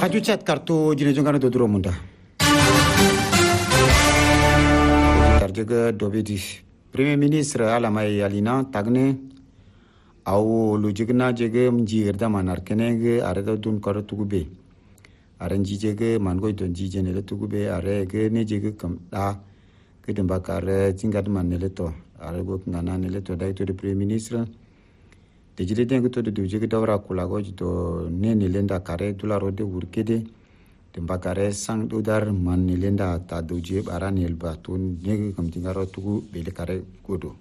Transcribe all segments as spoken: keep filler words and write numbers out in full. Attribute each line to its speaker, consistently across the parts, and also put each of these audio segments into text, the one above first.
Speaker 1: Radio chat kartu jine jongana do duro munda. Tarjega dobedi. Premier ministre Alamay Alina tagne au lujigna jege mjirda manar kenege areda dun karo tugube. Aranji jege mango don jije nele tugube are ge ne jege kam da ke demba kare jingad man nele to are go ngana nele to dai to de premier ministre. De jide den to de jege dawra kula go to ne nele nda kare dularo de wurkede demba kare sang dudar man nele nda ta doje baranel ba to ne kam jingaro tugu bele kare godo.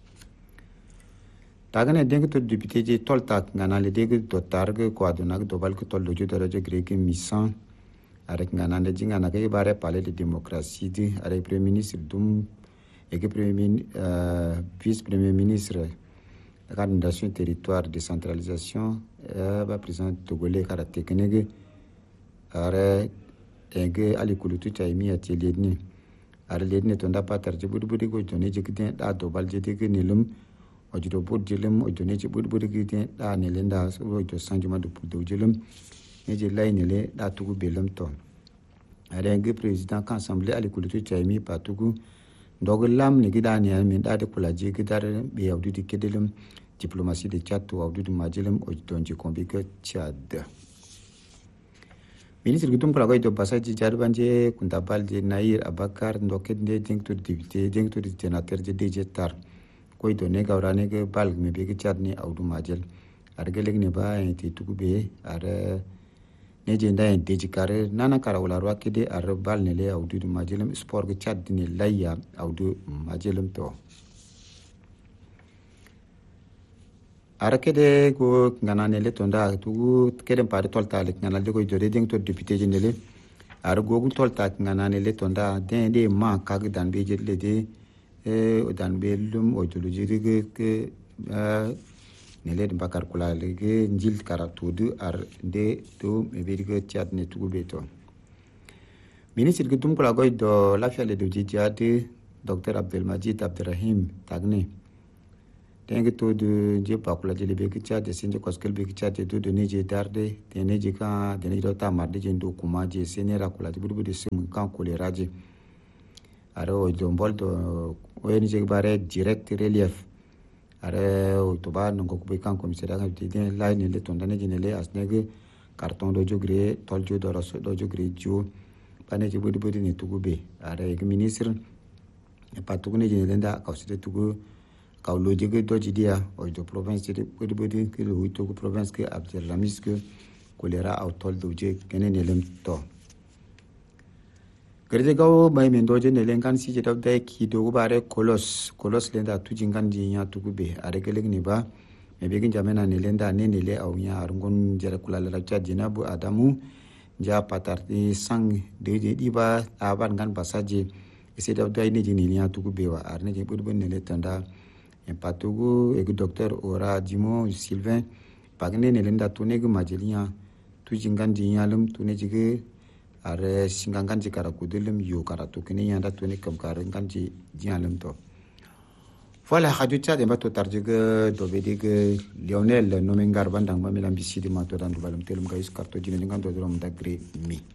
Speaker 1: Tagane dengue to député je tolta ngana le deg to targe ko aduna do bal ko tollo ju daraja greke misan avec ngana de jinga na ke bare parler de démocratie di avec premier ministre dum et que premier euh, vice premier ministre la coordination territoire décentralisation euh, ba président togolais kara technique are enge ali kulutu chaimi atelier ni are le ne to nda patar je budu budu ko jone je kiten da do bal je de ke nilum ojudo bod jelem ojone ci bud bud gite da ne lenda so ojo sanjuma do do jelem ne je lay ne le da tugu belem to are ngi président kan assemblée ali kulutu chaymi patugu ndog lam ne gida ne min da de kula je gidar be yawdu di kedelem diplomatie de chat to awdu majelem ojo nji kombike chad ministre gitum kula go do basaji jarbanje kunta balje nair abakar ndoket de ding to député ding to sénateur je dj tar koy to ne gawrane ke balg me be ke chatni awdu majel argeleg ne ba enti tugube are ne jenda en deji kare nana kara wala ro akide are bal ne le awdu majelem sport ke chat ne laya awdu majelem to are kede ko ngana ne le tonda tugu kede pare tolta le ngana le ko jode ding to député je ne le are gogu tolta ngana ne le tonda den de ma kag dan be je le de e dan belum o julu jirige ke nele de bakar kula lege njil karatu du ar de to me berige chat ne tugu beto ministre ke tum kula goy do la fiale de jijade docteur Abdelmajid Abderrahim tagne tenge to de je pakula je lebe ke chat de sinje koskel be ke chat de de ne je darde de ne je ka de ne do ta marde je ndo kuma je senera kula de budu de sim kan kule raje aro jombol do oyeni je bare direct relief are o to ba no ko be kan commissaire ga de den line le tondane je ne le asnege carton do jogre tol jo do raso do jogre jo pane je bodi bodi ne tugu be are ke ministre e patugu ne je ne nda ka usite tugu ka lo je do jidia o do province de bodi bodi ke lo to province ke Abdelhamis ke kolera au tol do je kene ne lem to Gerde gawo mai mendoje ne lenkan si jedab dai ki do bare kolos kolos lenda tujingan jinya tugube are geleg ni ba me begin jamena ne lenda ne ne le awnya arngon jere kula la cha jinabu adamu ja patarti sang de de diba aban gan basaje ese dab dai ne jini nya tugube wa arne je bud ne le tanda en patugu e docteur ora jimo sylvain pagne ne lenda tunegu majelia tujingan jinya lum tune jige are singangan ji kara kudelum yo kara to kini yanda to ne kam kara ganji jialum to voilà radio chat de bato tarjega do bedige Lionel Nomengar bandang ma melam bisidi ma to dan balum telum kayus karto jine ngan do drum dagre mi